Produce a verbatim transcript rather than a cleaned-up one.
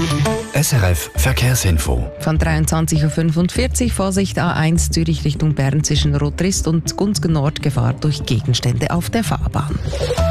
S R F Verkehrsinfo. Von dreiundzwanzig Uhr fünfundvierzig Vorsicht A eins Zürich Richtung Bern zwischen Rotrist und Gunzgen Nord Gefahr durch Gegenstände auf der Fahrbahn.